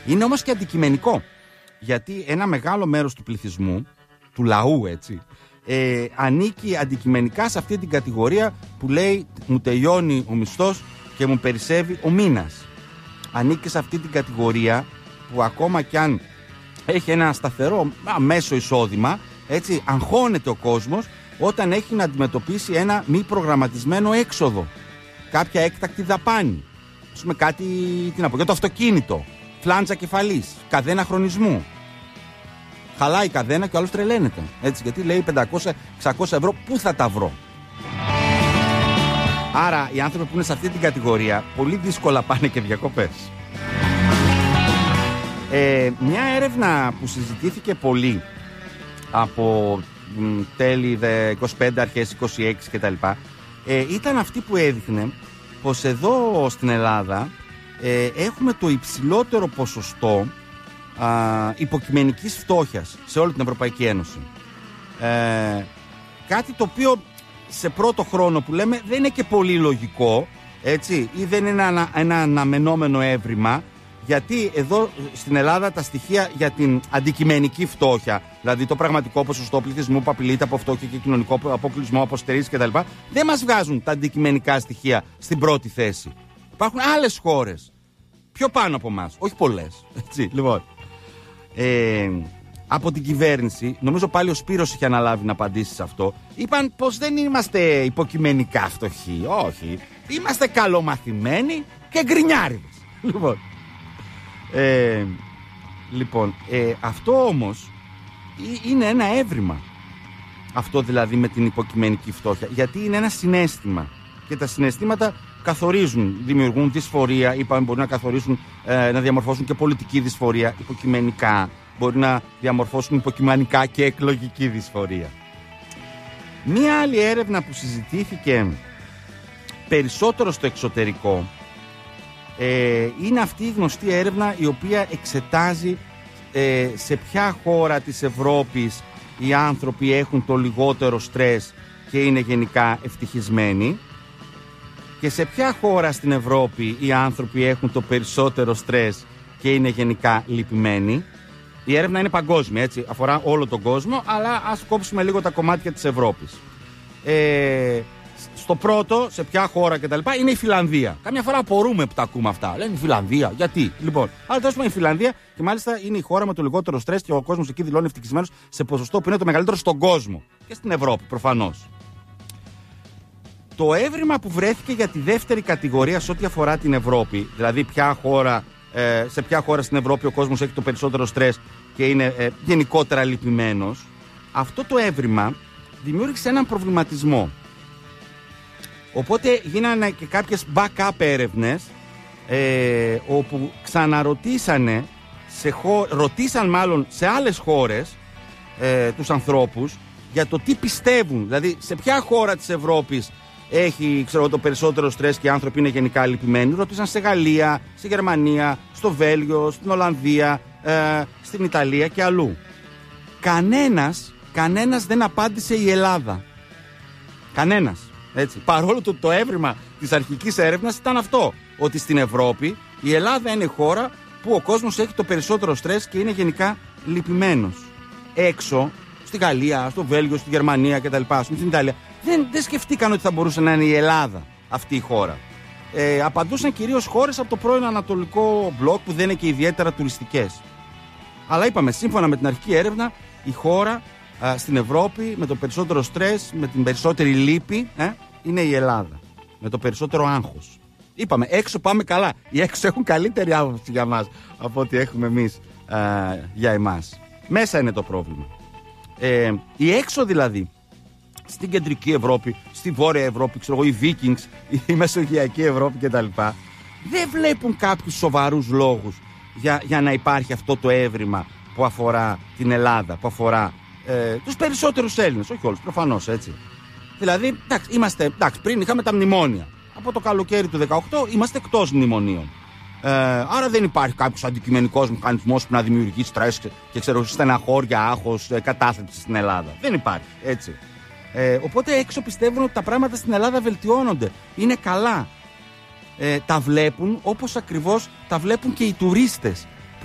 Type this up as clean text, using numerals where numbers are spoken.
Είναι όμως και αντικειμενικό. Γιατί ένα μεγάλο μέρος του πληθυσμού, του λαού έτσι, ανήκει αντικειμενικά σε αυτή την κατηγορία που λέει μου τελειώνει ο μισθός και μου περισσεύει ο μήνας. Ανήκει σε αυτή την κατηγορία που ακόμα κι αν έχει ένα σταθερό μέσο εισόδημα, έτσι, αγχώνεται ο κόσμος όταν έχει να αντιμετωπίσει ένα μη προγραμματισμένο έξοδο, κάποια έκτακτη δαπάνη, ας πούμε κάτι, τι να πω, για το αυτοκίνητο, φλάντζα κεφαλής, καδένα χρονισμού. Χαλάει καδένα και ο άλλος τρελαίνεται, έτσι, γιατί λέει 500-600 ευρώ, πού θα τα βρω? Άρα οι άνθρωποι που είναι σε αυτή την κατηγορία πολύ δύσκολα πάνε και διακοπές. Μια έρευνα που συζητήθηκε πολύ από τέλη 25, αρχές 26 κτλ. Ήταν αυτή που έδειχνε πως εδώ στην Ελλάδα έχουμε το υψηλότερο ποσοστό υποκειμενικής φτώχειας σε όλη την Ευρωπαϊκή Ένωση. Κάτι το οποίο σε πρώτο χρόνο που λέμε δεν είναι και πολύ λογικό, έτσι, ή δεν είναι ένα αναμενόμενο έβριμα, γιατί εδώ στην Ελλάδα τα στοιχεία για την αντικειμενική φτώχεια, δηλαδή το πραγματικό ποσοστό πληθυσμού που απειλείται από φτώχεια και κοινωνικό αποκλεισμό, από στερήσεις κτλ., δεν μας βγάζουν τα αντικειμενικά στοιχεία στην πρώτη θέση. Υπάρχουν άλλες χώρες πιο πάνω από εμάς, όχι πολλές. Έτσι, λοιπόν. Από την κυβέρνηση, νομίζω πάλι ο Σπύρος είχε αναλάβει να απαντήσει σε αυτό, είπαν πως δεν είμαστε υποκειμενικά φτωχοί. Όχι, είμαστε καλομαθημένοι και γκρινιάριδες. Λοιπόν, αυτό όμως είναι ένα έβριμα. Αυτό δηλαδή με την υποκειμενική φτώχεια, γιατί είναι ένα συναίσθημα και τα συναισθήματα καθορίζουν, δημιουργούν δυσφορία, είπαμε μπορεί να καθορίσουν, να διαμορφώσουν και πολιτική δυσφορία υποκειμενικά, μπορεί να διαμορφώσουν υποκειμενικά και εκλογική δυσφορία. Μία άλλη έρευνα που συζητήθηκε περισσότερο στο εξωτερικό είναι αυτή η γνωστή έρευνα η οποία εξετάζει σε ποια χώρα της Ευρώπης οι άνθρωποι έχουν το λιγότερο στρες και είναι γενικά ευτυχισμένοι και σε ποια χώρα στην Ευρώπη οι άνθρωποι έχουν το περισσότερο στρες και είναι γενικά λυπημένοι. Η έρευνα είναι παγκόσμια, έτσι, αφορά όλο τον κόσμο, αλλά ας κόψουμε λίγο τα κομμάτια της Ευρώπης. Στο πρώτο, σε ποια χώρα κτλ., είναι η Φιλανδία. Κάμια φορά απορούμε που τα ακούμε αυτά. Λένε η Φιλανδία, γιατί? Λοιπόν, αλλά τέλος πάντων η Φιλανδία και μάλιστα είναι η χώρα με το λιγότερο στρες και ο κόσμος εκεί δηλώνει ευτυχισμένος σε ποσοστό που είναι το μεγαλύτερο στον κόσμο. Και στην Ευρώπη, προφανώς. Το έβριμα που βρέθηκε για τη δεύτερη κατηγορία σε ό,τι αφορά την Ευρώπη, δηλαδή σε ποια χώρα στην Ευρώπη ο κόσμος έχει το περισσότερο στρες και είναι γενικότερα λυπημένος, αυτό το έβριμα δημιούργησε έναν προβληματισμό. Οπότε γίνανε και κάποιες backup έρευνες όπου ξαναρωτήσανε ρωτήσαν μάλλον σε άλλες χώρες τους ανθρώπους για το τι πιστεύουν, δηλαδή σε ποια χώρα της Ευρώπης έχει το περισσότερο στρες και οι άνθρωποι είναι γενικά λυπημένοι. Ρωτήσαν σε Γαλλία, στη Γερμανία, στο Βέλγιο, στην Ολλανδία, στην Ιταλία και αλλού. Κανένας δεν απάντησε η Ελλάδα. Κανένας. Έτσι. Παρόλο το έβριμα της αρχικής έρευνας ήταν αυτό, ότι στην Ευρώπη η Ελλάδα είναι η χώρα που ο κόσμος έχει το περισσότερο στρες και είναι γενικά λυπημένος. Έξω, στη Γαλλία, στο Βέλγιο, στη Γερμανία κτλ., στην Ιταλία, δεν σκεφτήκαν ότι θα μπορούσε να είναι η Ελλάδα αυτή η χώρα. Απαντούσαν κυρίως χώρες από το πρώην Ανατολικό μπλοκ που δεν είναι και ιδιαίτερα τουριστικές. Αλλά είπαμε, σύμφωνα με την αρχική έρευνα, η χώρα στην Ευρώπη με το περισσότερο στρες, με την περισσότερη λύπη, είναι η Ελλάδα. Με το περισσότερο άγχος. Είπαμε, έξω πάμε καλά. Οι έξω έχουν καλύτερη άποψη για μας από ό,τι έχουμε εμείς για εμάς. Μέσα είναι το πρόβλημα. Οι έξω δηλαδή, στην κεντρική Ευρώπη, στη βόρεια Ευρώπη, οι Vikings, η μεσογειακή Ευρώπη κτλ., δεν βλέπουν κάποιους σοβαρούς λόγους για να υπάρχει αυτό το έβριμα που αφορά την Ελλάδα, που αφορά τους περισσότερους Έλληνες, όχι όλους, προφανώς, έτσι. Δηλαδή, εντάξει, πριν είχαμε τα μνημόνια. Από το καλοκαίρι του 2018 είμαστε εκτός μνημονίων. Άρα δεν υπάρχει κάποιος αντικειμενικός μηχανισμός που να δημιουργεί στρες και στεναχώρια, άγχος, κατάθλιψη στην Ελλάδα. Δεν υπάρχει, έτσι. Οπότε έξω πιστεύουν ότι τα πράγματα στην Ελλάδα βελτιώνονται. Είναι καλά. Τα βλέπουν όπως ακριβώς τα βλέπουν και οι τουρίστες